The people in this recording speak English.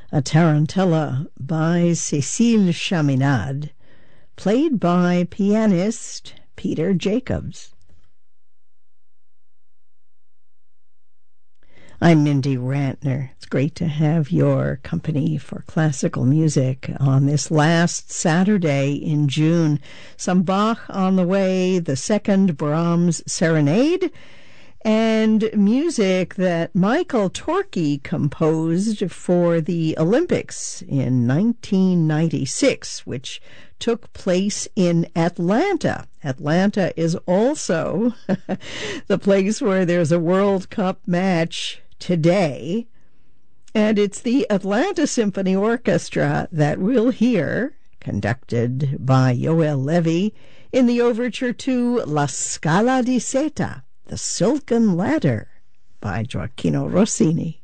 a tarantella by Cécile Chaminade, played by pianist Peter Jacobs. I'm Mindy Rantner. It's great to have your company for classical music on this last Saturday in June. Some Bach on the way, the second Brahms Serenade, and music that Michael Torke composed for the Olympics in 1996, which took place in Atlanta. Atlanta is also the place where there's a World Cup match today, and it's the Atlanta Symphony Orchestra that we'll hear, conducted by Yoel Levy, in the overture to La Scala di Seta, The Silken Ladder, by Gioacchino Rossini.